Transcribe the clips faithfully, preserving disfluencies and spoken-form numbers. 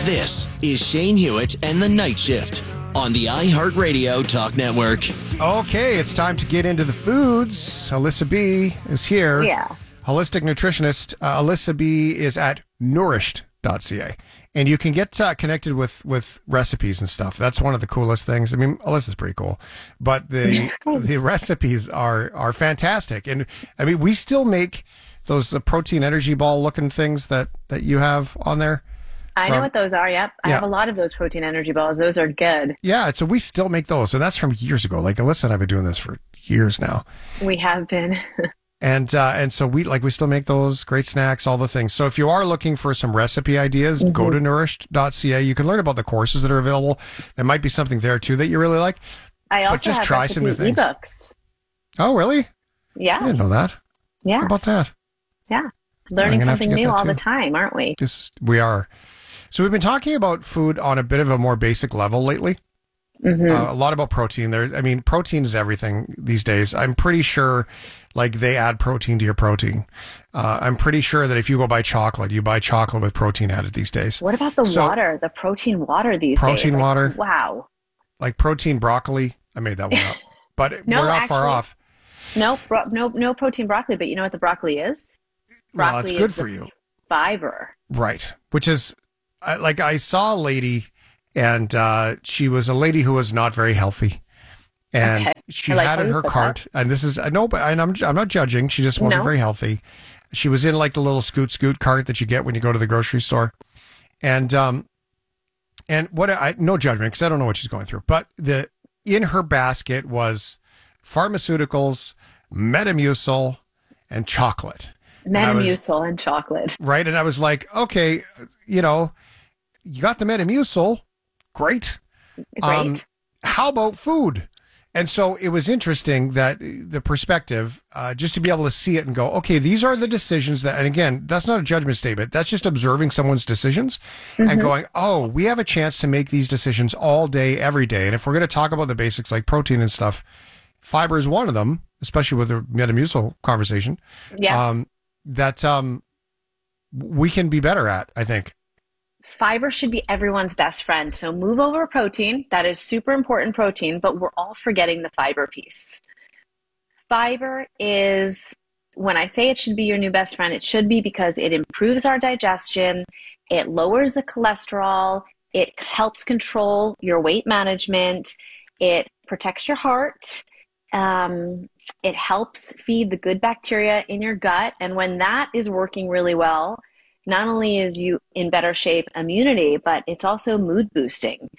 This is Shane Hewitt and the Night Shift on the iHeartRadio Talk Network. Okay, it's time to get into the foods. Alyssa B is here. Yeah. Holistic nutritionist. Uh, Alyssa B is at nourished dot c a. And you can get uh, connected with, with recipes and stuff. That's one of the coolest things. I mean, Alyssa's pretty cool. But the the recipes are, are fantastic. And, I mean, we still make those uh, protein energy ball looking things that, that you have on there. I know what those are, yep. I Yeah. have a lot of those protein energy balls. Those are good. Yeah, so we still make those. And that's from years ago. Like, Alyssa and I have been doing this for years now. We have been. And uh, and so we like we still make those great snacks, all the things. So if you are looking for some recipe ideas, mm-hmm. go to nourished dot c a. You can learn about the courses that are available. There might be something there too that you really like. I also but just have try some new things. ebooks. Oh, really? Yes. I didn't know that. Yeah. How about that? Yeah. Learning something new all too. the time, aren't we? This, we are. So we've been talking about food on a bit of a more basic level lately. Mm-hmm. Uh, a lot about protein. There, I mean, protein is everything these days. I'm pretty sure, like, they add protein to your protein. Uh, I'm pretty sure that if you go buy chocolate, you buy chocolate with protein added these days. What about the so, water? The protein water these protein days? Protein water. Like, wow. Like protein broccoli. I made that one up, but no, we're not actually, far off. No, bro- no, no protein broccoli. But you know what the broccoli is? Broccoli well, it's good is for you. Fiber. Right. Which is, I, like, I saw a lady, and uh, she was a lady who was not very healthy. And okay. she like had in her cart, that. and this is, I know, but and I'm, I'm not judging. She just wasn't no. very healthy. She was in like the little scoot scoot cart that you get when you go to the grocery store. And, um, and what I, no judgment, because I don't know what she's going through, but the, in her basket was pharmaceuticals, Metamucil, and chocolate. Metamucil and, was, and chocolate. Right. And I was like, okay, you know, you got the Metamucil. Great. Great. Um, how about food? And so it was interesting that the perspective, uh, just to be able to see it and go, okay, these are the decisions that, and again, that's not a judgment statement. That's just observing someone's decisions mm-hmm. and going, oh, we have a chance to make these decisions all day, every day. And if we're going to talk about the basics like protein and stuff, fiber is one of them, especially with the Metamucil conversation. Yes. Um, that um, we can be better at, I think. Fiber should be everyone's best friend. So move over protein. That is super important protein, but we're all forgetting the fiber piece. Fiber is, when I say it should be your new best friend, it should be because it improves our digestion, it lowers the cholesterol, it helps control your weight management, it protects your heart, um, it helps feed the good bacteria in your gut. And when that is working really well, not only is you in better shape immunity, but it's also mood boosting.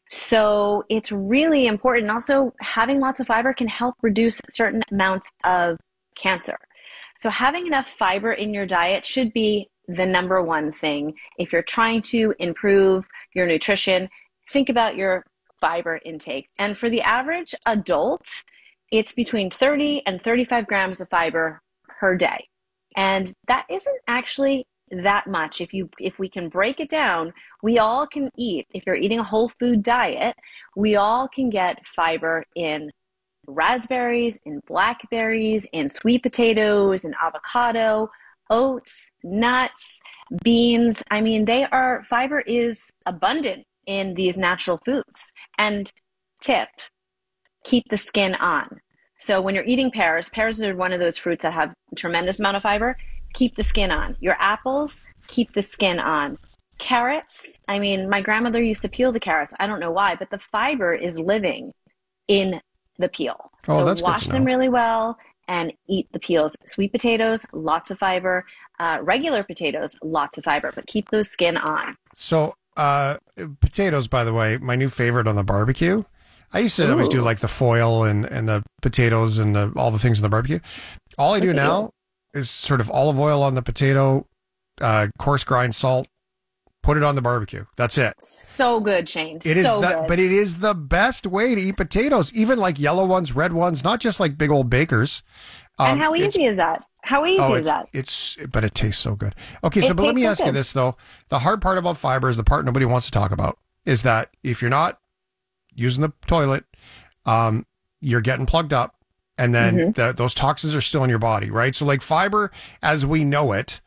So it's really important. Also, having lots of fiber can help reduce certain amounts of cancer. So having enough fiber in your diet should be the number one thing. If you're trying to improve your nutrition, think about your fiber intake. And for the average adult, it's between thirty and thirty-five grams of fiber per day. And that isn't actually that much. If you if we can break it down, we all can eat. If you're eating a whole food diet, we all can get fiber in raspberries, in blackberries, in sweet potatoes, in avocado, oats, nuts, beans. I mean, they are fiber is abundant in these natural foods. And tip, keep the skin on. So when you're eating pears, pears are one of those fruits that have a tremendous amount of fiber. Keep the skin on. Your apples, keep the skin on. Carrots, I mean, my grandmother used to peel the carrots. I don't know why, but the fiber is living in the peel. Oh, so that's wash good to them know. really well and eat the peels. Sweet potatoes, lots of fiber. Uh, regular potatoes, lots of fiber, but keep those skin on. So uh, potatoes, by the way, my new favorite on the barbecue. I used to Ooh. always do like the foil and, and the potatoes and the, all the things in the barbecue. All I do now is sort of olive oil on the potato, uh, coarse grind salt, put it on the barbecue. That's it. So good, Shane. It is, so the, good. But it is the best way to eat potatoes, even like yellow ones, red ones, not just like big old bakers. Um, and how easy is that? How easy oh, is it's, that? It's, but it tastes so good. Okay, it so but let me so ask good. you this though: the hard part about fiber is the part nobody wants to talk about. Is that if you're not using the toilet, um, you're getting plugged up. And then mm-hmm. the, those toxins are still in your body, right? So like fiber, as we know it,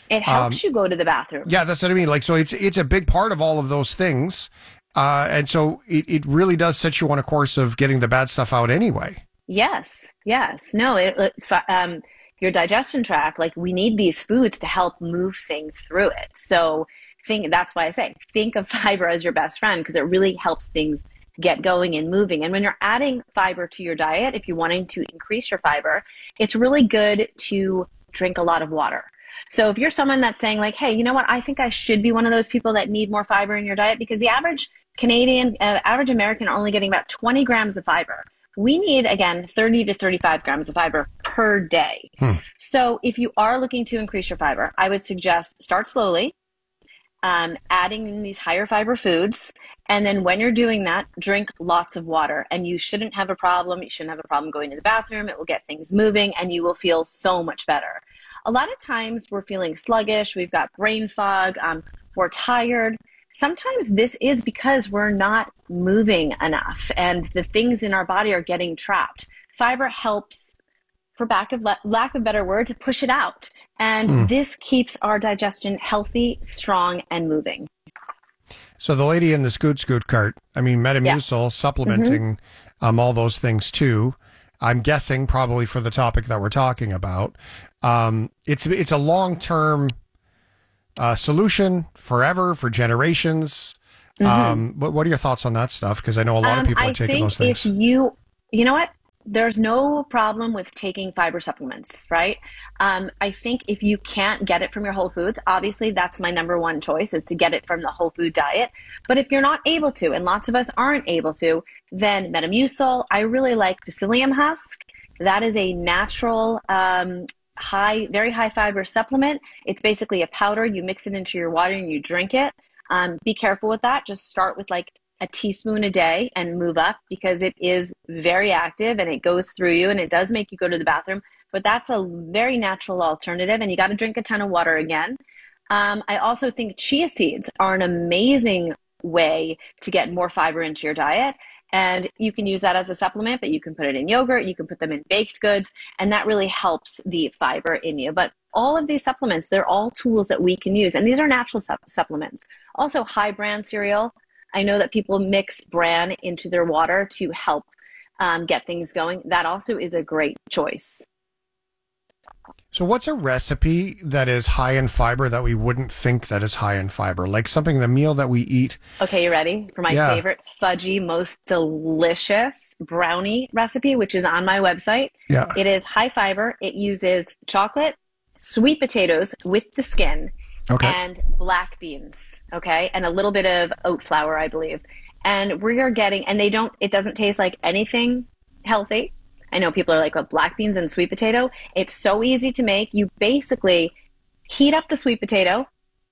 It helps um, you go to the bathroom. Yeah, that's what I mean. Like, so it's it's a big part of all of those things. Uh, and so it, it really does set you on a course of getting the bad stuff out anyway. Yes, yes. No, it, um, your digestion tract, like we need these foods to help move things through it. So think that's why I say, think of fiber as your best friend, because it really helps things get going and moving. And when you're adding fiber to your diet, if you're wanting to increase your fiber, it's really good to drink a lot of water. So if you're someone that's saying like, hey, you know what, I think I should be one of those people that need more fiber in your diet, because the average Canadian, uh, average American are only getting about twenty grams of fiber. We need, again, thirty to thirty-five grams of fiber per day. Hmm. So if you are looking to increase your fiber, I would suggest start slowly, um, adding in these higher fiber foods. And then when you're doing that, drink lots of water. And you shouldn't have a problem. You shouldn't have a problem going to the bathroom. It will get things moving and you will feel so much better. A lot of times we're feeling sluggish. We've got brain fog. Um, we're tired. Sometimes this is because we're not moving enough and the things in our body are getting trapped. Fiber helps, for lack of, lack of a better word, to push it out. And mm. this keeps our digestion healthy, strong, and moving. So the lady in the Scoot Scoot cart, I mean, Metamucil, yeah. supplementing mm-hmm. um, all those things too. I'm guessing probably for the topic that we're talking about. Um, it's it's a long-term Uh, solution forever for generations. Mm-hmm. Um, but what are your thoughts on that stuff? Because I know a lot um, of people I are taking those things. If you, you know what? There's no problem with taking fiber supplements, right? Um, I think if you can't get it from your Whole Foods, obviously that's my number one choice is to get it from the whole food diet. But if you're not able to, and lots of us aren't able to, then Metamucil. I really like the psyllium husk. That is a natural um, high, very high fiber supplement. It's basically a powder. You mix it into your water and you drink it. Um, be careful with that. Just start with like a teaspoon a day and move up, because it is very active and it goes through you and it does make you go to the bathroom. But that's a very natural alternative, and you got to drink a ton of water again. Um, I also think chia seeds are an amazing way to get more fiber into your diet. And you can use that as a supplement, but you can put it in yogurt, you can put them in baked goods, and that really helps the fiber in you. But all of these supplements, they're all tools that we can use, and these are natural su- supplements. Also, high bran cereal. I know that people mix bran into their water to help um, get things going. That also is a great choice. So what's a recipe that is high in fiber that we wouldn't think that is high in fiber? Like something, the meal that we eat. Okay, you ready for my yeah. favorite fudgy, most delicious brownie recipe, which is on my website? Yeah. It is high fiber. It uses chocolate, sweet potatoes with the skin, okay. and black beans, okay, and a little bit of oat flour, I believe. And we are getting, and they don't, it doesn't taste like anything healthy. I know people are like, well, black beans and sweet potato. It's so easy to make. You basically heat up the sweet potato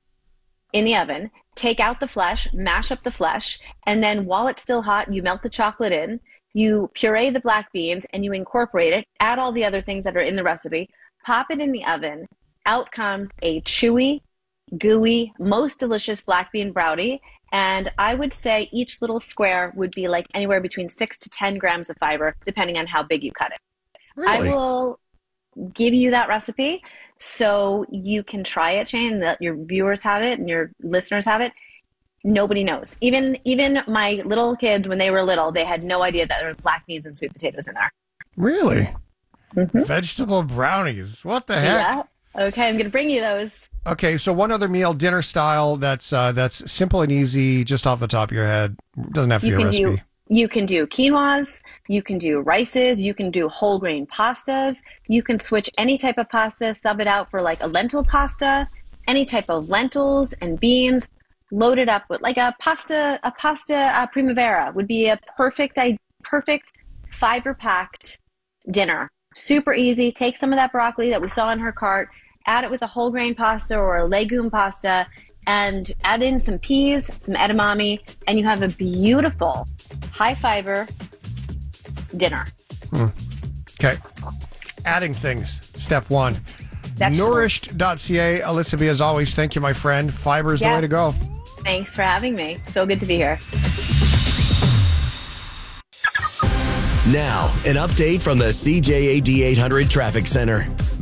in the oven, take out the flesh, mash up the flesh, and then while it's still hot, you melt the chocolate in, you puree the black beans, and you incorporate it, add all the other things that are in the recipe, pop it in the oven. Out comes a chewy, gooey, most delicious black bean brownie. And I would say each little square would be like anywhere between six to ten grams of fiber, depending on how big you cut it. Really? I will give you that recipe so you can try it, Shane, that your viewers have it and your listeners have it. Nobody knows. Even even my little kids, when they were little, they had no idea that there were black beans and sweet potatoes in there. Really? Mm-hmm. Vegetable brownies. What the heck? Yeah. Okay, I'm going to bring you those. Okay, so one other meal, dinner style, that's uh, that's simple and easy, just off the top of your head. Doesn't have to you be a recipe. Do, you can do quinoas, you can do rices, you can do whole grain pastas. You can switch any type of pasta, sub it out for like a lentil pasta, any type of lentils and beans, load it up with like a pasta, a pasta uh, primavera would be a perfect, perfect fiber-packed dinner. Super easy. Take some of that broccoli that we saw in her cart, add it with a whole grain pasta or a legume pasta, and add in some peas, some edamame, and you have a beautiful high fiber dinner. Hmm. Okay. Adding things. Step one. Nourished dot c a. Alyssa B, as always, thank you, my friend. Fiber is yeah. the way to go. Thanks for having me. So good to be here. Now, an update from the C J A D eight hundred Traffic Center.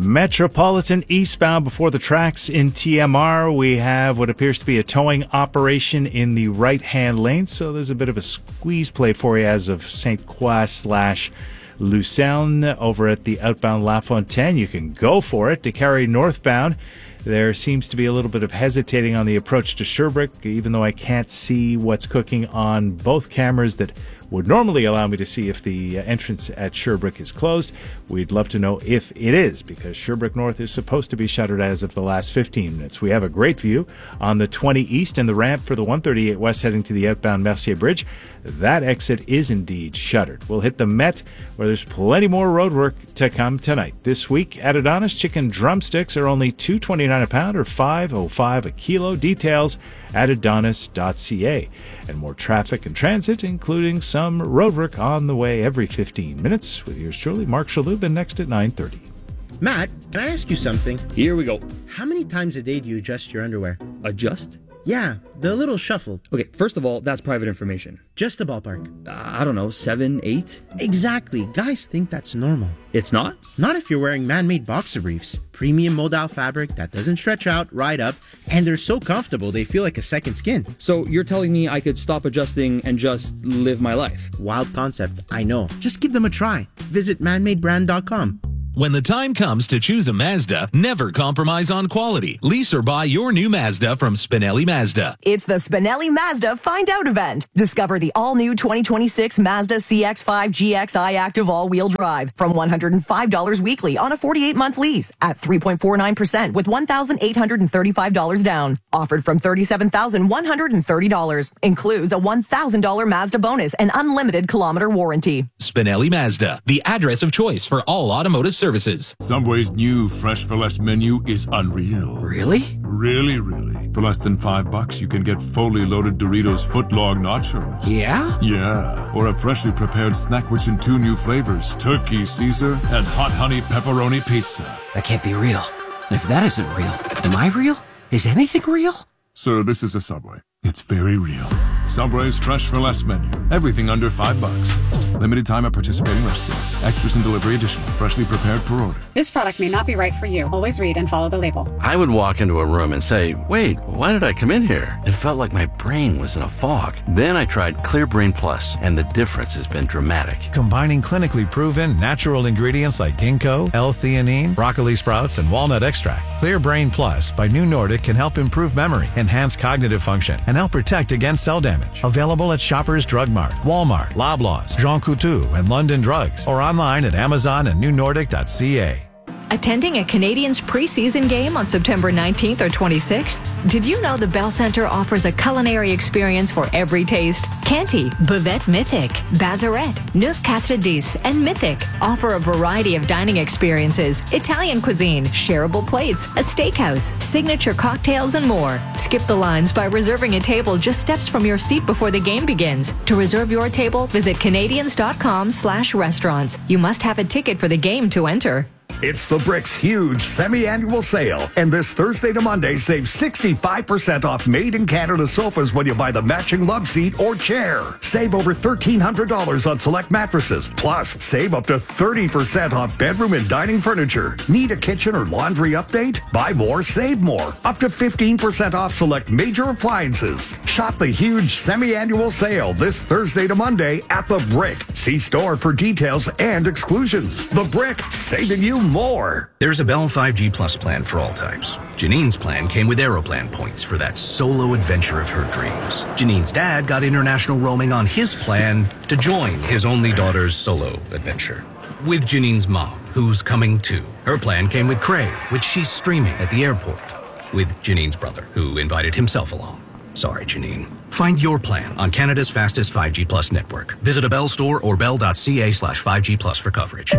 Metropolitan eastbound before the tracks in T M R. We have what appears to be a towing operation in the right-hand lane, so there's a bit of a squeeze play for you as of Saint Croix slash Lucerne over at the outbound La Fontaine. You can go for it. To carry northbound, there seems to be a little bit of hesitating on the approach to Sherbrooke, even though I can't see what's cooking on both cameras that would normally allow me to see if the entrance at Sherbrooke is closed. We'd love to know if it is, because Sherbrooke North is supposed to be shuttered as of the last fifteen minutes. We have a great view on the twenty East and the ramp for the one thirty-eight West heading to the outbound Mercier Bridge. That exit is indeed shuttered. We'll hit the Met, where there's plenty more road work to come tonight. This week at Adonis, chicken drumsticks are only two twenty-nine a pound or five oh five a kilo. Details at adonis dot c a. And more traffic and transit, including some roadwork on the way every fifteen minutes. With yours truly, Mark Shalubin, next at nine thirty. Matt, can I ask you something? Here we go. How many times a day do you adjust your underwear? Adjust? Yeah, the little shuffle. Okay, first of all, that's private information. Just a ballpark. Uh, I don't know, seven, eight? Exactly. Guys think that's normal. It's not? Not if you're wearing man-made boxer briefs. Premium modal fabric that doesn't stretch out, ride up, and they're so comfortable they feel like a second skin. So you're telling me I could stop adjusting and just live my life? Wild concept, I know. Just give them a try. Visit man made brand dot com. When the time comes to choose a Mazda, never compromise on quality. Lease or buy your new Mazda from Spinelli Mazda. It's the Spinelli Mazda Find Out event. Discover the all-new twenty twenty-six Mazda C X five G X I Active all-wheel drive from one hundred five dollars weekly on a forty-eight month lease at three point four nine percent with one thousand eight hundred thirty-five dollars down. Offered from thirty-seven thousand one hundred thirty dollars. Includes a one thousand dollars Mazda bonus and unlimited kilometer warranty. Spinelli Mazda, the address of choice for all automotive services. Subway's new Fresh for Less menu is unreal. Really? Really, really. For less than five bucks, you can get fully loaded Doritos footlong nachos. Yeah? Yeah. Or a freshly prepared snack rich in two new flavors, Turkey Caesar and Hot Honey Pepperoni Pizza. That can't be real. And if that isn't real, am I real? Is anything real? Sir, this is a Subway. It's very real. Subway's Fresh for Less menu. Everything under five bucks. Limited time at participating restaurants. Extras and delivery additional. Freshly prepared per order. This product may not be right for you. Always read and follow the label. I would walk into a room and say, wait, why did I come in here? It felt like my brain was in a fog. Then I tried Clear Brain Plus, and the difference has been dramatic. Combining clinically proven natural ingredients like ginkgo, L-theanine, broccoli sprouts, and walnut extract, Clear Brain Plus by New Nordic can help improve memory, enhance cognitive function, and help protect against cell damage. Available at Shoppers Drug Mart, Walmart, Loblaws, Jean Coutu, and London Drugs, or online at Amazon and new nordic dot c a. Attending a Canadians preseason game on September nineteenth or twenty-sixth? Did you know the Bell Centre offers a culinary experience for every taste? Canty, Buvette Mythic, Bazarette, Neuf Quatre Dix, and Mythic offer a variety of dining experiences, Italian cuisine, shareable plates, a steakhouse, signature cocktails, and more. Skip the lines by reserving a table just steps from your seat before the game begins. To reserve your table, visit canadians dot com slash restaurants. You must have a ticket for the game to enter. It's the Brick's huge semi-annual sale, and this Thursday to Monday, save sixty-five percent off made-in-Canada sofas when you buy the matching love seat or chair. Save over thirteen hundred dollars on select mattresses, plus save up to thirty percent off bedroom and dining furniture. Need a kitchen or laundry update? Buy more, save more. Up to fifteen percent off select major appliances. Shop the huge semi-annual sale this Thursday to Monday at the Brick. See store for details and exclusions. The Brick, saving you more. There's a Bell five G Plus plan for all types. Janine's plan came with Aeroplan points for that solo adventure of her dreams. Janine's dad got international roaming on his plan to join his only daughter's solo adventure. With Janine's mom, who's coming too. Her plan came with Crave, which she's streaming at the airport. With Janine's brother, who invited himself along. Sorry, Janine. Find your plan on Canada's fastest five G Plus network. Visit a Bell store or bell dot c a slash five G plus for coverage.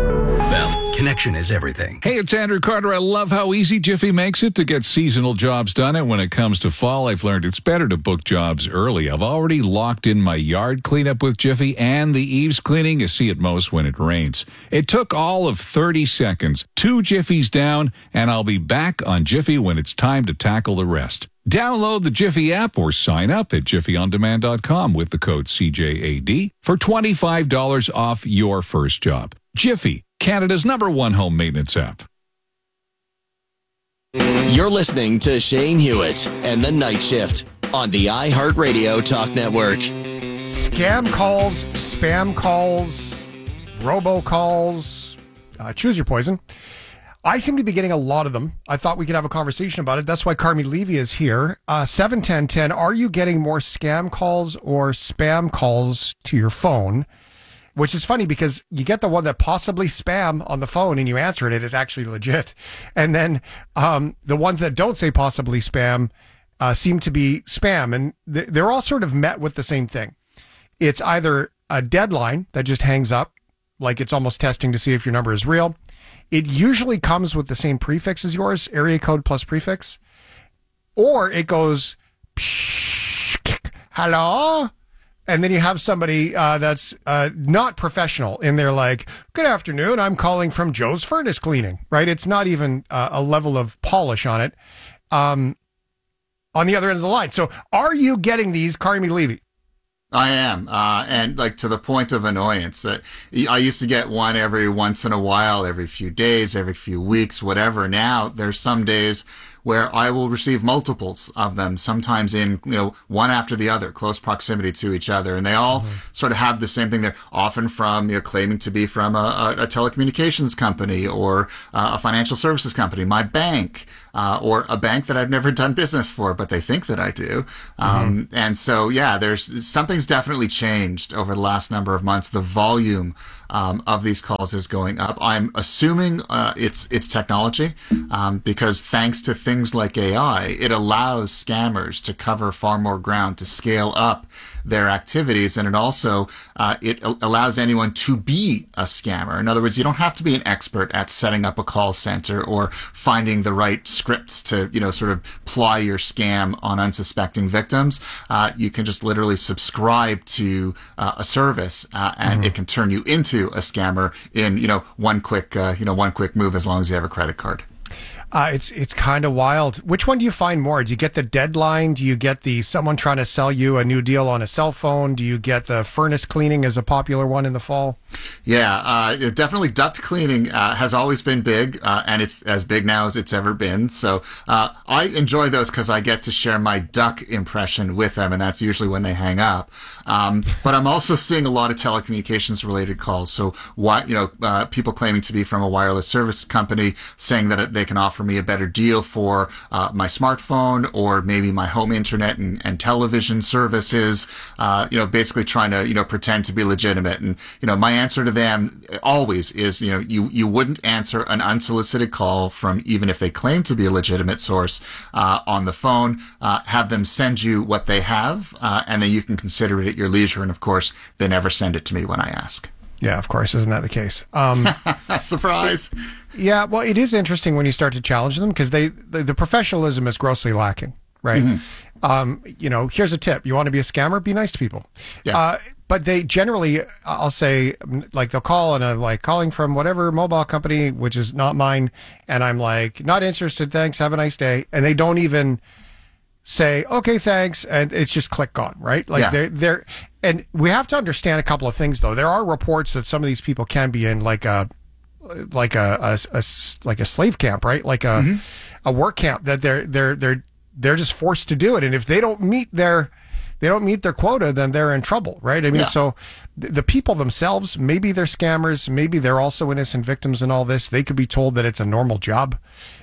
Bell, connection is everything. Hey, it's Andrew Carter. I love how easy Jiffy makes it to get seasonal jobs done. And when it comes to fall, I've learned it's better to book jobs early. I've already locked in my yard cleanup with Jiffy and the eaves cleaning you see at most when it rains. It took all of thirty seconds, two Jiffies down, and I'll be back on Jiffy when it's time to tackle the rest. Download the Jiffy app or sign up at jiffy on demand dot com with the code C J A D for twenty-five dollars off your first job. Jiffy, Canada's number one home maintenance app. You're listening to Shane Hewitt and the Night Shift on the iHeartRadio Talk Network. Scam calls, spam calls, robocalls, uh, choose your poison. I seem to be getting a lot of them. I thought we could have a conversation about it. That's why Carmi Levy is here. Uh, seven one zero one zero, are you getting more scam calls or spam calls to your phone? Which is funny because you get the one that possibly spam on the phone and you answer it, it is actually legit. And then um, the ones that don't say possibly spam uh, seem to be spam. And th- they're all sort of met with the same thing. It's either a deadline that just hangs up, like it's almost testing to see if your number is real. It usually comes with the same prefix as yours, area code plus prefix. Or it goes, hello? And then you have somebody uh, that's uh, not professional and they're like, good afternoon, I'm calling from Joe's Furnace Cleaning, right? It's not even uh, a level of polish on it um, on the other end of the line. So are you getting these, Carmi Levy? I am, uh, and like to the point of annoyance. Uh, I used to get one every once in a while, every few days, every few weeks, whatever. Now there's some days where I will receive multiples of them, sometimes in, you know, one after the other, close proximity to each other. And they all mm-hmm. sort of have the same thing. They're often from, you know, claiming to be from a, a, a telecommunications company or uh, a financial services company, my bank, uh, or a bank that I've never done business for, but they think that I do. Um, mm-hmm. And so, yeah, there's something's definitely changed over the last number of months. The volume Um, of these calls is going up. I'm assuming uh, it's it's technology, um, because thanks to things like A I, it allows scammers to cover far more ground, to scale up their activities, and it also uh, it allows anyone to be a scammer. In other words, you don't have to be an expert at setting up a call center or finding the right scripts to, you know, sort of ply your scam on unsuspecting victims. Uh, you can just literally subscribe to uh, a service, uh, and mm-hmm. it can turn you into a scammer in, you know, one quick, uh, you know, one quick move as long as you have a credit card. Uh, it's it's kind of wild. Which one do you find more? Do you get the deadline? Do you get the someone trying to sell you a new deal on a cell phone? Do you get the furnace cleaning as a popular one in the fall? Yeah, uh, definitely duct cleaning uh, has always been big, uh, and it's as big now as it's ever been. So uh, I enjoy those because I get to share my duck impression with them, and that's usually when they hang up. Um, but I'm also seeing a lot of telecommunications related calls. So why, you know, uh, people claiming to be from a wireless service company saying that they can offer me a better deal for uh, my smartphone or maybe my home internet and, and television services, uh, you know, basically trying to, you know, pretend to be legitimate. And, you know, my answer to them always is, you know, you, you wouldn't answer an unsolicited call from, even if they claim to be a legitimate source, uh, on the phone, uh, have them send you what they have, uh, and then you can consider it at your leisure. And of course, they never send it to me when I ask. Yeah, of course. Isn't that the case? Um, Surprise. Yeah, well, it is interesting when you start to challenge them because they the, the professionalism is grossly lacking, right? Mm-hmm. Um, you know, here's a tip. You want to be a scammer? Be nice to people. Yeah. Uh, but they generally, I'll say, like, they'll call and I'm like, calling from whatever mobile company, which is not mine. And I'm like, not interested. Thanks. Have a nice day. And they don't even say, okay, thanks. And it's just click on, right? Like, yeah. they're, they're, and we have to understand a couple of things, though. There are reports that some of these people can be in like a, like a, a, a like a slave camp, right? Like a, mm-hmm. a work camp that they're, they're, they're, they're just forced to do it. And if they don't meet their, they don't meet their quota, then they're in trouble, right? I mean, yeah. so th- the people themselves, maybe they're scammers, maybe they're also innocent victims in all this. They could be told that it's a normal job.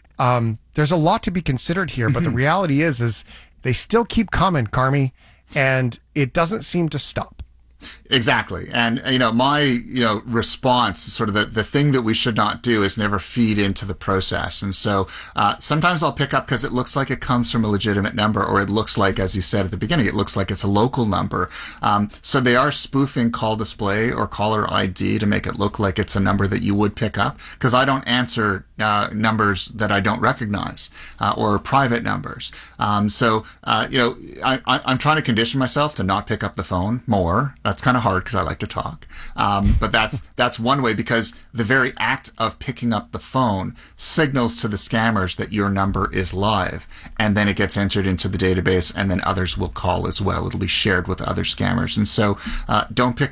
Um, there's a lot to be considered here, but mm-hmm. the reality is, is they still keep coming, Carmi, and it doesn't seem to stop. Exactly. And, you know, my, you know, response, sort of the, the thing that we should not do is never feed into the process. And so uh, sometimes I'll pick up because it looks like it comes from a legitimate number, or it looks like, as you said at the beginning, it looks like it's a local number. Um, so they are spoofing call display or caller I D to make it look like it's a number that you would pick up, because I don't answer uh, numbers that I don't recognize uh, or private numbers. Um, so, uh, you know, I, I, I'm trying to condition myself to not pick up the phone more. That's kind of hard because I like to talk. Um, but that's that's one way, because the very act of picking up the phone signals to the scammers that your number is live, and then it gets entered into the database, and then others will call as well. It'll be shared with other scammers. And so uh, don't pick up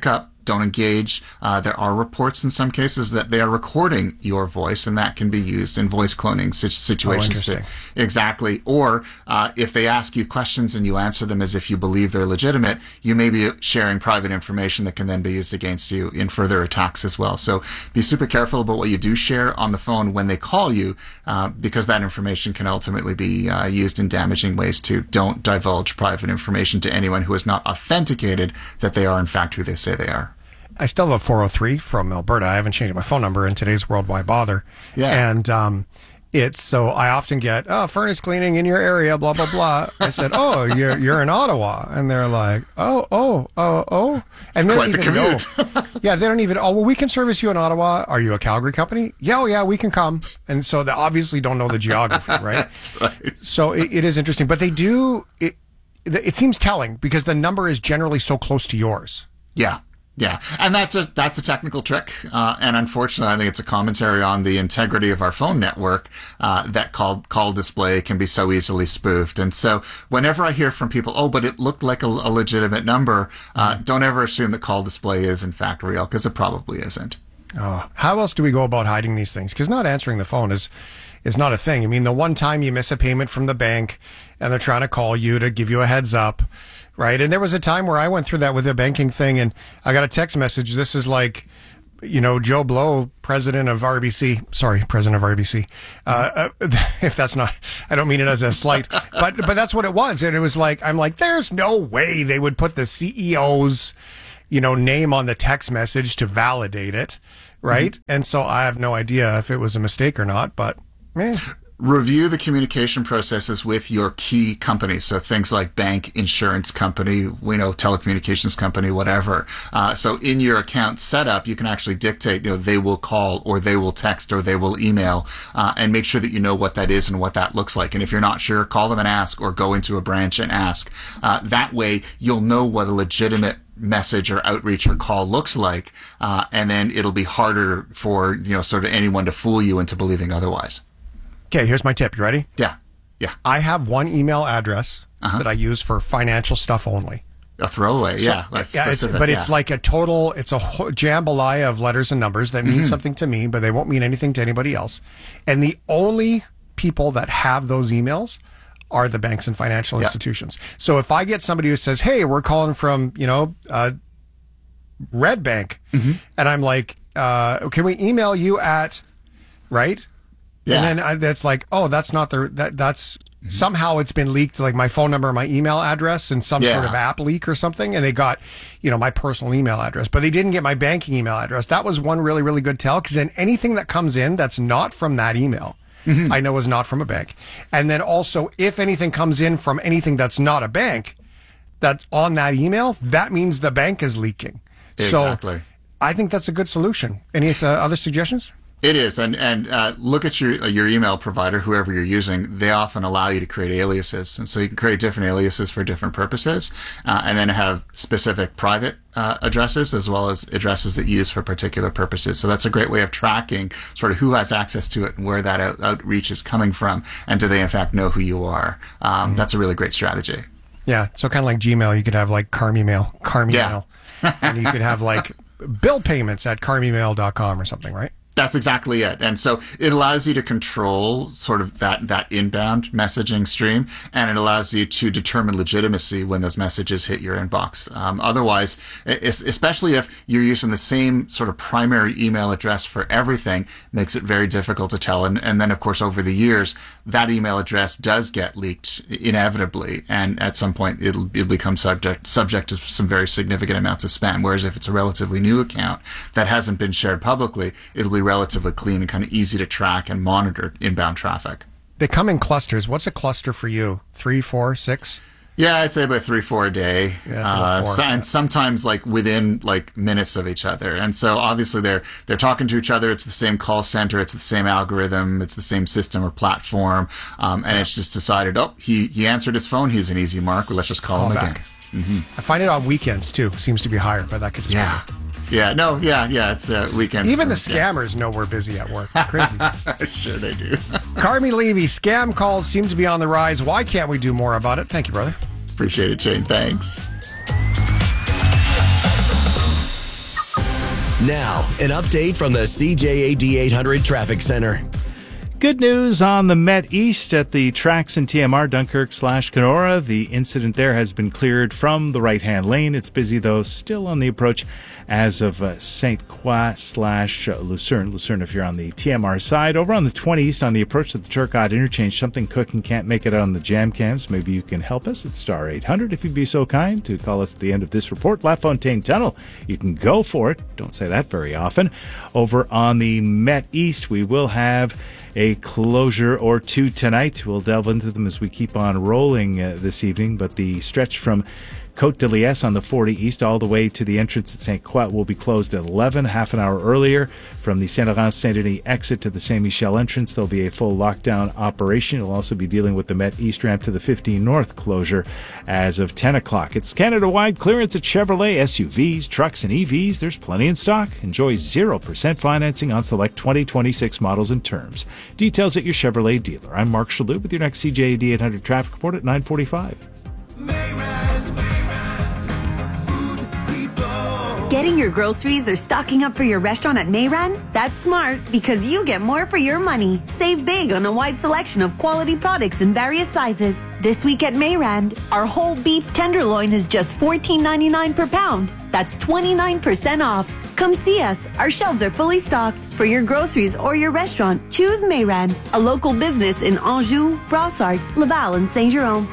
don't engage. Uh, there are reports in some cases that they are recording your voice, and that can be used in voice cloning situations. Oh, to, exactly. Or uh, if they ask you questions and you answer them as if you believe they're legitimate, you may be sharing private information that can then be used against you in further attacks as well. So be super careful about what you do share on the phone when they call you, uh, because that information can ultimately be uh, used in damaging ways too. Don't divulge private information to anyone who is not authenticated that they are in fact who they say they are. I still have a four oh three from Alberta. I haven't changed my phone number in today's world. Why bother? Yeah. And um, it's so I often get, oh, furnace cleaning in your area, blah, blah, blah. I said, oh, you're you're in Ottawa. And they're like, oh, oh, oh, oh. And It's they quite don't the even commute. know. Yeah, they don't even, oh, well, we can service you in Ottawa. Are you a Calgary company? Yeah, oh, yeah, we can come. And so they obviously don't know the geography, right? That's right. So it, it is interesting. But they do, it, it seems telling because the number is generally so close to yours. Yeah. Yeah, and that's a that's a technical trick, uh, and unfortunately, I think it's a commentary on the integrity of our phone network uh, that call call display can be so easily spoofed. And so, whenever I hear from people, "Oh, but it looked like a, a legitimate number," uh, mm-hmm. don't ever assume that call display is in fact real, because it probably isn't. Oh, how else do we go about hiding these things? Because not answering the phone is is not a thing. I mean, the one time you miss a payment from the bank, and they're trying to call you to give you a heads up. Right. And there was a time where I went through that with a banking thing and I got a text message. This is like, you know, Joe Blow, president of R B C. Sorry, president of R B C. Uh, uh, if that's not, I don't mean it as a slight, but, but that's what it was. And it was like, I'm like, there's no way they would put the C E O's, you know, name on the text message to validate it. Right. Mm-hmm. And so I have no idea if it was a mistake or not, but eh. Review the communication processes with your key companies. So things like bank, insurance company, we know telecommunications company, whatever. Uh, so in your account setup, you can actually dictate, you know, they will call or they will text or they will email, uh, and make sure that you know what that is and what that looks like. And if you're not sure, call them and ask or go into a branch and ask. Uh, that way you'll know what a legitimate message or outreach or call looks like. Uh, and then it'll be harder for, you know, sort of anyone to fool you into believing otherwise. Okay, here's my tip. You ready? Yeah. Yeah. I have one email address uh-huh. that I use for financial stuff only. A throwaway, so, yeah. That's yeah, it's, but yeah. it's like a total, it's a jambalaya of letters and numbers that mean mm-hmm. something to me, but they won't mean anything to anybody else. And the only people that have those emails are the banks and financial yeah. institutions. So if I get somebody who says, hey, we're calling from, you know, uh, Red Bank, mm-hmm. and I'm like, uh, can we email you at, right? Yeah. And then I, that's like, oh, that's not the, that that's mm-hmm. somehow it's been leaked, like my phone number, my email address and some yeah. sort of app leak or something. And they got, you know, my personal email address, but they didn't get my banking email address. That was one really, really good tell. Cause then anything that comes in that's not from that email, mm-hmm. I know is not from a bank. And then also if anything comes in from anything that's not a bank that's on that email, that means the bank is leaking. Exactly. So I think that's a good solution. Any uh, other suggestions? It is, and and uh, look at your uh, your email provider, whoever you're using. They often allow you to create aliases, and so you can create different aliases for different purposes, uh, and then have specific private uh, addresses as well as addresses that you use for particular purposes. So that's a great way of tracking sort of who has access to it and where that out- outreach is coming from, and do they in fact know who you are? Um, mm-hmm. That's a really great strategy. Yeah, so kind of like Gmail, you could have like Carmemail, Carmemail, yeah. and you could have like bill payments at carmemail dot com or something, right? That's exactly it. And so it allows you to control sort of that, that inbound messaging stream, and it allows you to determine legitimacy when those messages hit your inbox. Um, otherwise, especially if you're using the same sort of primary email address for everything, makes it very difficult to tell. And, and then, of course, over the years, that email address does get leaked inevitably, and at some point it'll, it'll become subject, subject to some very significant amounts of spam. Whereas if it's a relatively new account that hasn't been shared publicly, it'll be relatively clean and kind of easy to track and monitor inbound traffic. They come in clusters. What's a cluster for you? Three, four, six? Yeah, I'd say about three, four a day. Yeah, that's about four. Uh, so, and sometimes like within like minutes of each other. And so obviously they're they're talking to each other. It's the same call center. It's the same algorithm. It's the same system or platform. Um, and yeah. it's just decided, oh, he, he answered his phone. He's an easy mark. Well, let's just call, call him back. Again. Mm-hmm. I find it on weekends too. Seems to be higher, but that could just yeah. be. Yeah, no, yeah, yeah, it's uh, weekends. Even the scammers yeah. know we're busy at work. Crazy. Sure they do. Carmi Levy, scam calls seem to be on the rise. Why can't we do more about it? Thank you, brother. Appreciate it, Shane. Thanks. Now, an update from the C J A D eight hundred Traffic Center. Good news on the Met East at the tracks in T M R, Dunkirk slash Kenora. The incident there has been cleared from the right-hand lane. It's busy, though, still on the approach as of uh, Saint Croix slash Lucerne. Lucerne, if you're on the T M R side. Over on the twenty East, on the approach to the Turcotte interchange, something cooking, can't make it on the jam cams. Maybe you can help us at star eight hundred if you'd be so kind to call us at the end of this report. LaFontaine Tunnel, you can go for it. Don't say that very often. Over on the Met East, we will have a closure or two tonight. We'll delve into them as we keep on rolling uh, this evening, but the stretch from Côte de Liesse on the forty East all the way to the entrance at Saint Croix will be closed at eleven, half an hour earlier. From the Saint-Laurent-Saint-Denis exit to the Saint-Michel entrance, there'll be a full lockdown operation. It'll also be dealing with the Met East ramp to the fifteen North closure as of ten o'clock. It's Canada-wide clearance at Chevrolet, S U Vs, trucks, and E Vs. There's plenty in stock. Enjoy zero percent financing on select twenty twenty-six models and terms. Details at your Chevrolet dealer. I'm Mark Shalhoub with your next C J A D eight hundred traffic report at nine forty-five. Getting your groceries or stocking up for your restaurant at Mayran? That's smart because you get more for your money. Save big on a wide selection of quality products in various sizes. This week at Mayran, our whole beef tenderloin is just fourteen ninety-nine per pound. That's twenty-nine percent off. Come see us. Our shelves are fully stocked. For your groceries or your restaurant, choose Mayran, a local business in Anjou, Brossard, Laval, and Saint-Jérôme.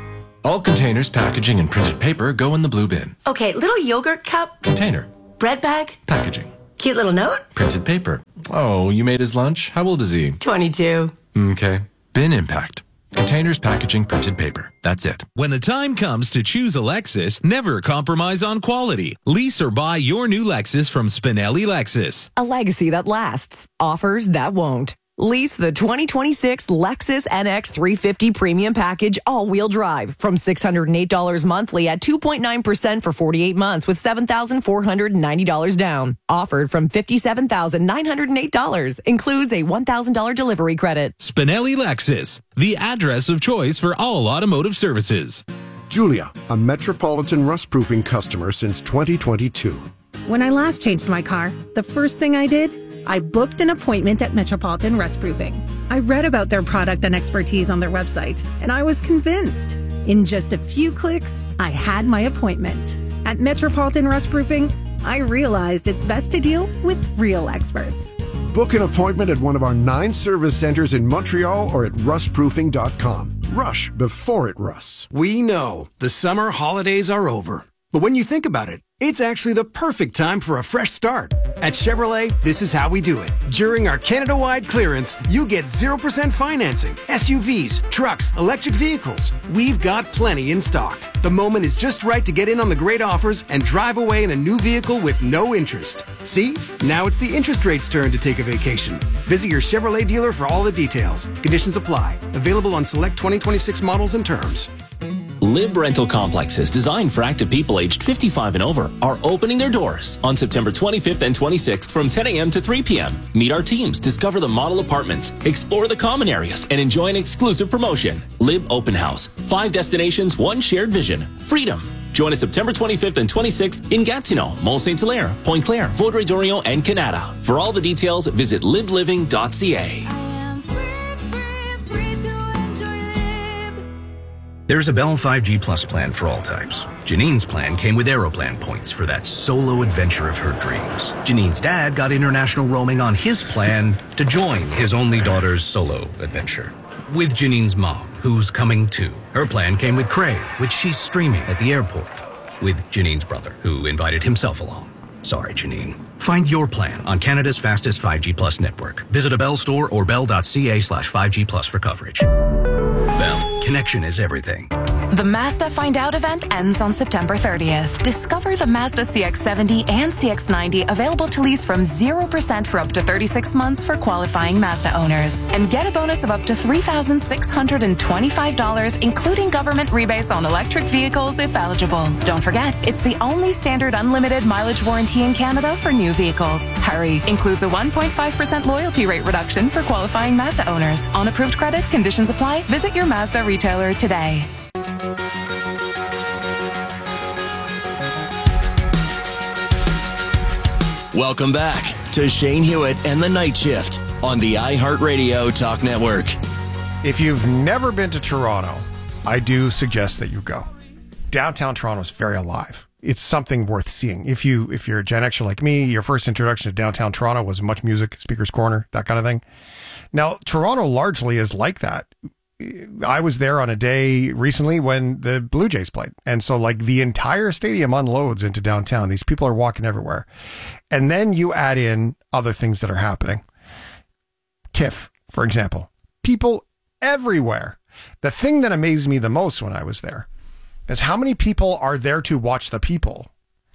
All containers, packaging, and printed paper go in the blue bin. Okay, little yogurt cup. Container. Bread bag. Packaging. Cute little note. Printed paper. Oh, you made his lunch? How old is he? twenty-two. Okay. Bin impact. Containers, packaging, printed paper. That's it. When the time comes to choose a Lexus, never compromise on quality. Lease or buy your new Lexus from Spinelli Lexus. A legacy that lasts. Offers that won't. Lease the twenty twenty-six Lexus N X three fifty Premium Package all-wheel drive from six hundred eight dollars monthly at two point nine percent for forty-eight months with seven thousand four hundred ninety dollars down. Offered from fifty-seven thousand nine hundred eight dollars. Includes a one thousand dollars delivery credit. Spinelli Lexus, the address of choice for all automotive services. Julia, a Metropolitan rust-proofing customer since twenty twenty-two. When I last changed my car, the first thing I did, I booked an appointment at Metropolitan Rust Proofing. I read about their product and expertise on their website, and I was convinced. In just a few clicks, I had my appointment. At Metropolitan Rust Proofing, I realized it's best to deal with real experts. Book an appointment at one of our nine service centers in Montreal or at rust proofing dot com. Rush before it rusts. We know the summer holidays are over. But when you think about it, it's actually the perfect time for a fresh start. At Chevrolet, this is how we do it. During our Canada-wide clearance, you get zero percent financing, S U Vs, trucks, electric vehicles. We've got plenty in stock. The moment is just right to get in on the great offers and drive away in a new vehicle with no interest. See? Now it's the interest rate's turn to take a vacation. Visit your Chevrolet dealer for all the details. Conditions apply. Available on select twenty twenty-six models and terms. Lib Rental Complexes, designed for active people aged fifty-five and over, are opening their doors on September twenty-fifth and twenty-sixth from ten a.m. to three p.m. Meet our teams, discover the model apartments, explore the common areas, and enjoy an exclusive promotion. Lib Open House. Five destinations, one shared vision. Freedom. Join us September twenty-fifth and twenty-sixth in Gatineau, Mont-Saint-Hilaire, Pointe-Claire, Vaudreuil-Dorion, and Canada. For all the details, visit lib living dot c a. There's a Bell five G Plus plan for all types. Janine's plan came with Aeroplan points for that solo adventure of her dreams. Janine's dad got international roaming on his plan to join his only daughter's solo adventure. With Janine's mom, who's coming too. Her plan came with Crave, which she's streaming at the airport. With Janine's brother, who invited himself along. Sorry, Janine. Find your plan on Canada's fastest five G Plus network. Visit a Bell store or bell dot c a slash five G plus for coverage. Bell, connection is everything. The Mazda Find Out event ends on September thirtieth. Discover the Mazda C X seventy and C X ninety available to lease from zero percent for up to thirty-six months for qualifying Mazda owners. And get a bonus of up to three thousand six hundred twenty-five dollars, including government rebates on electric vehicles if eligible. Don't forget, it's the only standard unlimited mileage warranty in Canada for new vehicles. Hurry! Includes a one point five percent loyalty rate reduction for qualifying Mazda owners. On approved credit, conditions apply. Visit your Mazda retailer today. Welcome back to Shane Hewitt and the Night Shift on the iHeartRadio Talk Network. If you've never been to Toronto, I do suggest that you go. Downtown Toronto is very alive. It's something worth seeing. If you if you're a Gen Xer like me, your first introduction to downtown Toronto was Much Music, Speaker's Corner, that kind of thing. Now, Toronto largely is like that. I was there on a day recently when the Blue Jays played. And so like the entire stadium unloads into downtown. These people are walking everywhere. And then you add in other things that are happening. TIFF, for example. People everywhere. The thing that amazed me the most when I was there is how many people are there to watch the people.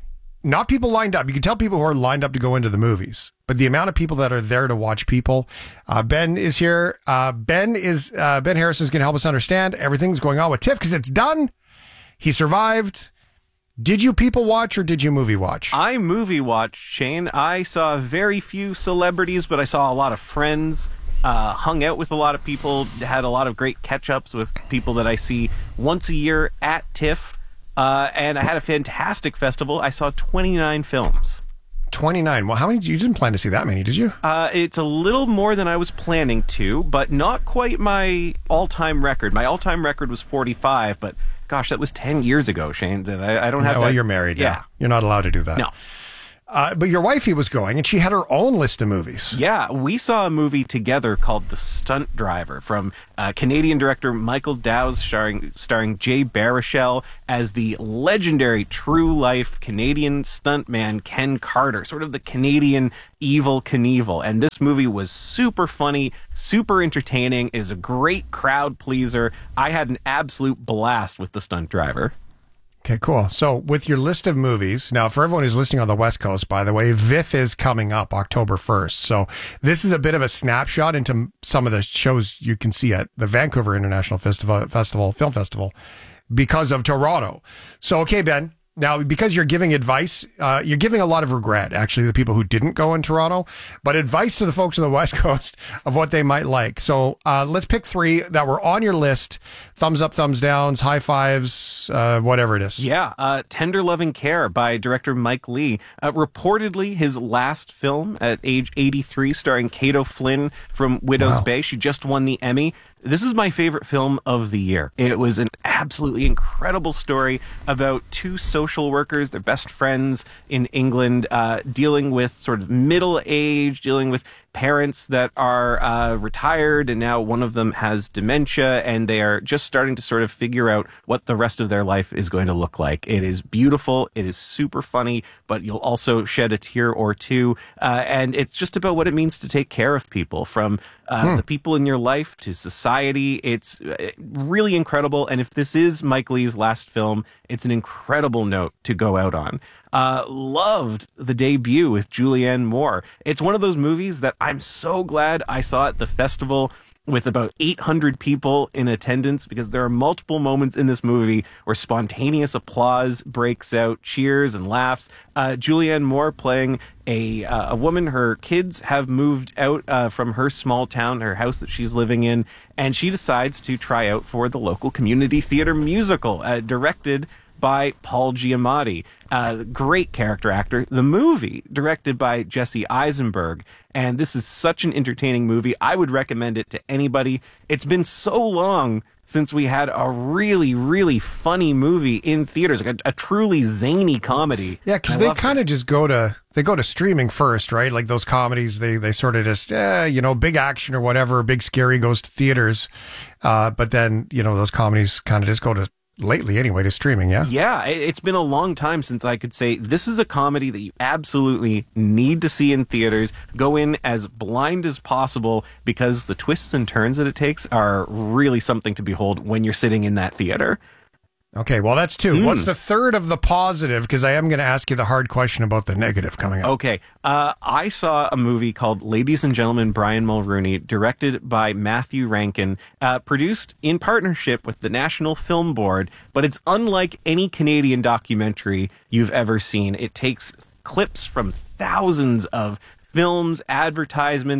Not people lined up. You can tell people who are lined up to go into the movies, but the amount of people that are there to watch people. Uh, Ben is here. Uh, Ben is uh, Ben Harris is going to help us understand everything's going on with TIFF because it's done. He survived. Did you people watch or did you movie watch? I movie watched, Shane. I saw very few celebrities, but I saw a lot of friends. Uh, hung out with a lot of people. Had a lot of great catch-ups with people that I see once a year at TIFF. Uh, and I had a fantastic festival. I saw twenty-nine films. twenty-nine. Well, how many? You didn't plan to see that many, did you? Uh, it's a little more than I was planning to, but not quite my all-time record. My all-time record was forty-five, but gosh, that was ten years ago, Shane. And I, I don't have yeah, that. Well, you're married. Yeah. yeah. You're not allowed to do that. No. Uh, but your wifey was going, and she had her own list of movies. Yeah, we saw a movie together called The Stunt Driver from uh, Canadian director Michael Dowse, starring, starring Jay Baruchel as the legendary true-life Canadian stuntman Ken Carter, sort of the Canadian Evel Knievel. And this movie was super funny, super entertaining, is a great crowd pleaser. I had an absolute blast with The Stunt Driver. Okay, cool. So with your list of movies, now for everyone who's listening on the West Coast, by the way, V I F is coming up October first. So this is a bit of a snapshot into some of the shows you can see at the Vancouver International Festival, Festival Film Festival because of Toronto. So, okay, Ben, now because you're giving advice, uh, you're giving a lot of regret, actually, to the people who didn't go in Toronto, but advice to the folks on the West Coast of what they might like. So uh, let's pick three that were on your list. Thumbs up, thumbs downs, high fives, uh, whatever it is. Yeah, uh, Tender Loving Care by director Mike Leigh. Uh, reportedly his last film at age eighty-three, starring Cato Flynn from Widow's wow. Bay. She just won the Emmy. This is my favorite film of the year. It was an absolutely incredible story about two social workers, their best friends in England, uh, dealing with sort of middle age, dealing with parents that are uh, retired, and now one of them has dementia, and they are just starting to sort of figure out what the rest of their life is going to look like. It is beautiful. It is super funny, but you'll also shed a tear or two. Uh, and it's just about what it means to take care of people, from uh, hmm. the people in your life to society. It's really incredible. And if this is Mike Leigh's last film, it's an incredible note to go out on. Uh, loved the debut with Julianne Moore. It's one of those movies that I'm so glad I saw at the festival with about eight hundred people in attendance, because there are multiple moments in this movie where spontaneous applause breaks out, cheers and laughs. Uh, Julianne Moore playing a uh, a woman. Her kids have moved out uh, from her small town, her house that she's living in, and she decides to try out for the local community theater musical, uh, directed by Paul Giamatti, uh, great character actor. The movie directed by Jesse Eisenberg, and this is such an entertaining movie. I would recommend it to anybody. It's been so long since we had a really, really funny movie in theaters, like a, a truly zany comedy. Yeah, because they kind of just go to they go to streaming first, right? Like those comedies, they they sort of just eh, you know, big action or whatever, big scary goes to theaters, uh, but then you know those comedies kind of just go to. Lately anyway to streaming. Yeah yeah it's been a long time since I could say this is a comedy that you absolutely need to see in theaters. Go in as blind as possible, because the twists and turns that it takes are really something to behold when you're sitting in that theater. Okay, well, that's two. Mm. What's the third of the positive? Because I am going to ask you the hard question about the negative coming up. Okay, uh, I saw a movie called Ladies and Gentlemen, Brian Mulrooney, directed by Matthew Rankin, uh, produced in partnership with the National Film Board, but it's unlike any Canadian documentary you've ever seen. It takes clips from thousands of films, advertisements,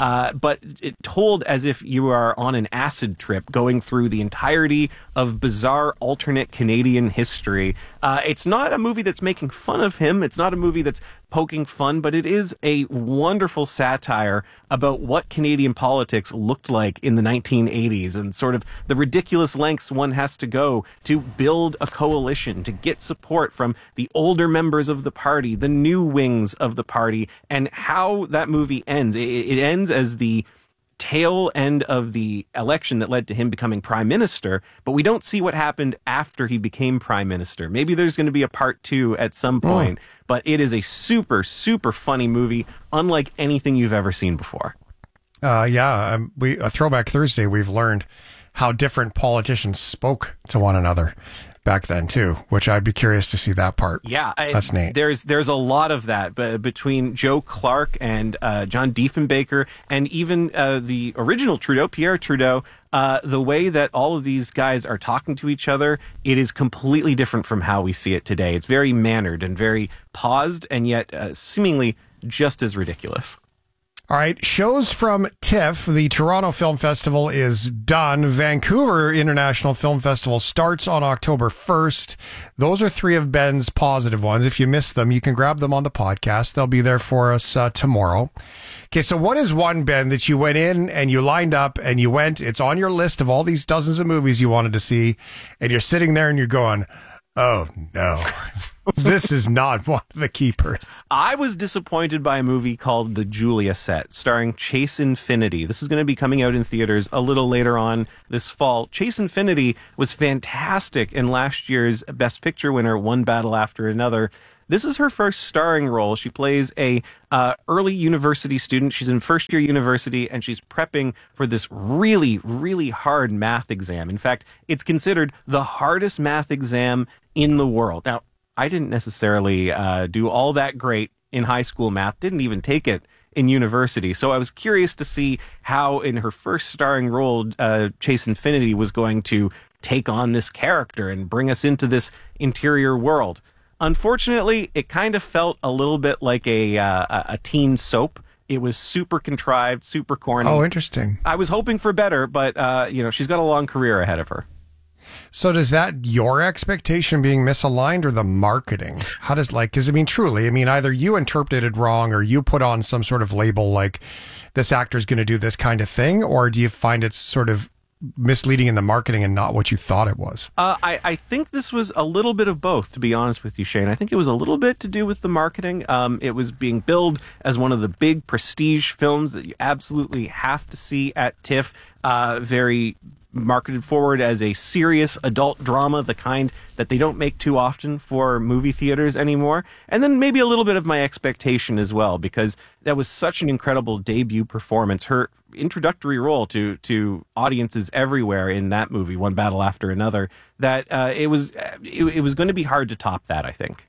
uh, but it told as if you are on an acid trip going through the entirety of bizarre alternate Canadian history. Uh, it's not a movie that's making fun of him. It's not a movie that's poking fun, but it is a wonderful satire about what Canadian politics looked like in the nineteen eighties and sort of the ridiculous lengths one has to go to build a coalition, to get support from the older members of the party, the new wings of the party, and how that movie ends. It, it ends as the tail end of the election that led to him becoming prime minister, but we don't see what happened after he became prime minister. Maybe there's going to be a part two at some point, oh. but it is a super, super funny movie, unlike anything you've ever seen before. Uh, yeah, um, we a Throwback Thursday, we've learned how different politicians spoke to one another back then too, which I'd be curious to see that part. Yeah, I, that's neat. There's there's a lot of that but between Joe Clark and uh, John Diefenbaker and even uh, the original Trudeau, Pierre Trudeau. Uh, the way that all of these guys are talking to each other, it is completely different from how we see it today. It's very mannered and very paused, and yet uh, seemingly just as ridiculous. All right, shows from TIFF. The Toronto Film Festival is done. Vancouver International Film Festival starts on October first. Those are three of Ben's positive ones. If you missed them, you can grab them on the podcast. They'll be there for us uh, tomorrow. Okay, so what is one, Ben, that you went in and you lined up and you went, it's on your list of all these dozens of movies you wanted to see, and you're sitting there and you're going, oh, no. This is not one of the keepers. I was disappointed by a movie called The Julia Set, starring Chase Infinity. This is going to be coming out in theaters a little later on this fall. Chase Infinity was fantastic in last year's Best Picture winner, One Battle After Another. This is her first starring role. She plays a uh, early university student. She's in first year university, and she's prepping for this really, really hard math exam. In fact, it's considered the hardest math exam in the world. Now, I didn't necessarily uh, do all that great in high school math, didn't even take it in university. So I was curious to see how in her first starring role, uh, Chase Infinity was going to take on this character and bring us into this interior world. Unfortunately, it kind of felt a little bit like a, uh, a teen soap. It was super contrived, super corny. Oh, interesting. I was hoping for better, but uh, you know, she's got a long career ahead of her. So does that your expectation being misaligned or the marketing? How does like, because I mean, truly, I mean, either you interpreted wrong or you put on some sort of label like this actor's going to do this kind of thing, or do you find it's sort of misleading in the marketing and not what you thought it was? Uh, I, I think this was a little bit of both, to be honest with you, Shane. I think it was a little bit to do with the marketing. Um, it was being billed as one of the big prestige films that you absolutely have to see at TIFF. Uh, very marketed forward as a serious adult drama, the kind that they don't make too often for movie theaters anymore. And then maybe a little bit of my expectation as well, because that was such an incredible debut performance. Her introductory role to to audiences everywhere in that movie, One Battle After Another, that uh, it was it, it was going to be hard to top that, I think.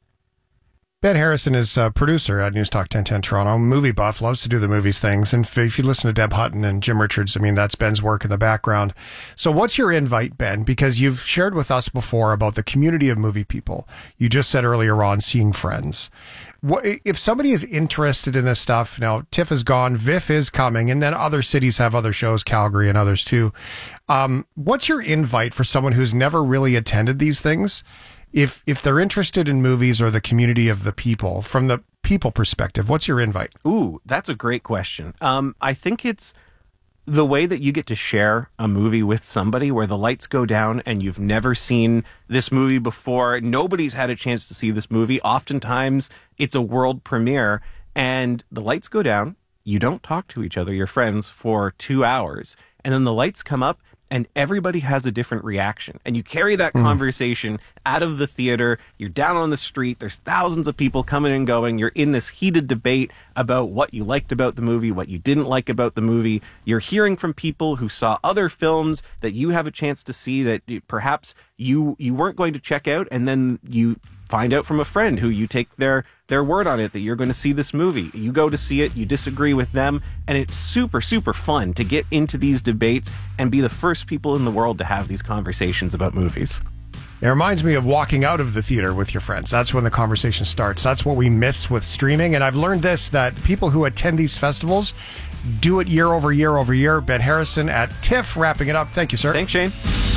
Ben Harrison is a producer at News Talk ten ten Toronto, movie buff, loves to do the movies things. And if you listen to Deb Hutton and Jim Richards, I mean, that's Ben's work in the background. So what's your invite, Ben? Because you've shared with us before about the community of movie people. You just said earlier on seeing friends. What, if somebody is interested in this stuff, now TIFF is gone, V I F is coming, and then other cities have other shows, Calgary and others too. Um, what's your invite for someone who's never really attended these things? If if they're interested in movies or the community of the people, from the people perspective, what's your invite? Ooh, that's a great question. Um, I think it's the way that you get to share a movie with somebody where the lights go down and you've never seen this movie before. Nobody's had a chance to see this movie. Oftentimes, it's a world premiere and the lights go down. You don't talk to each other, your friends, for two hours. And then the lights come up and everybody has a different reaction. And you carry that mm. conversation out of the theater. You're down on the street. There's thousands of people coming and going. You're in this heated debate about what you liked about the movie, what you didn't like about the movie. You're hearing from people who saw other films that you have a chance to see that perhaps you you weren't going to check out, and then you find out from a friend who you take their their word on it that you're going to see this movie. You go to see it, you disagree with them, and it's super, super fun to get into these debates and be the first people in the world to have these conversations about movies. It reminds me of walking out of the theater with your friends. That's when the conversation starts. That's what we miss with streaming. And I've learned this, that people who attend these festivals do it year over year over year. Ben Harrison at TIFF wrapping it up. Thank you, sir. Thanks, Shane.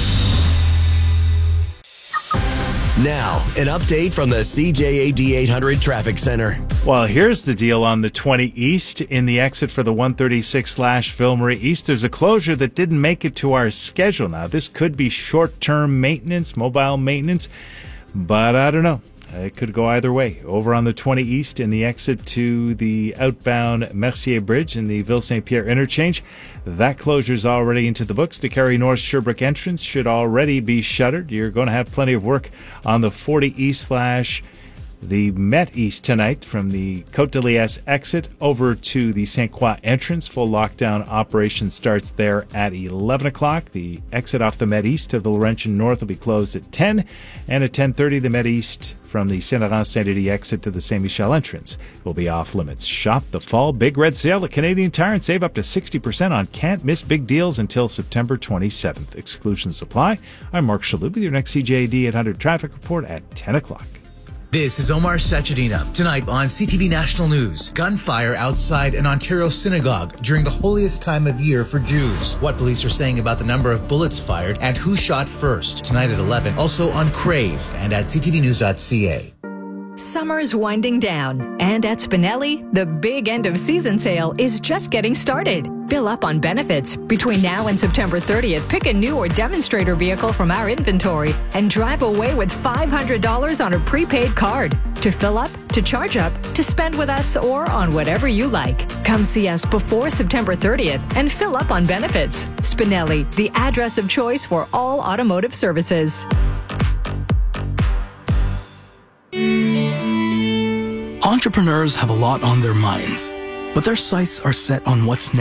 Now, an update from the C J A D eight hundred Traffic Center. Well, here's the deal on the twenty East. In the exit for the one thirty-six slash Ville Marie East, there's a closure that didn't make it to our schedule. Now, this could be short-term maintenance, mobile maintenance, but I don't know. It could go either way. Over on the twenty East in the exit to the outbound Mercier Bridge in the Ville-Saint-Pierre interchange, that closure's already into the books. The Cary North Sherbrooke entrance should already be shuttered. You're going to have plenty of work on the forty East slash the Met East tonight from the Côte de Liesse exit over to the Saint Croix entrance. Full lockdown operation starts there at eleven o'clock. The exit off the Met East to the Laurentian North will be closed at ten, and at ten thirty the Met East from the Saint-Laurent-Saint-Denis exit to the Saint-Michel entrance will be off limits. Shop the fall Big Red Sale at Canadian Tire and save up to sixty percent on can't miss big deals until September twenty-seventh. Exclusions apply. I'm Mark Shalhoub with your next C J A D eight hundred traffic report at ten o'clock. This is Omar Sachedina. Tonight on C T V National News, gunfire outside an Ontario synagogue during the holiest time of year for Jews. What police are saying about the number of bullets fired and who shot first. Tonight at eleven. Also on Crave and at c t v news dot c a. Summer's winding down, and at Spinelli, the big end of season sale is just getting started. Fill up on benefits. Between now and September thirtieth, pick a new or demonstrator vehicle from our inventory and drive away with five hundred dollars on a prepaid card. To fill up, to charge up, to spend with us, or on whatever you like. Come see us before September thirtieth and fill up on benefits. Spinelli, the address of choice for all automotive services. Entrepreneurs have a lot on their minds, but their sights are set on what's next.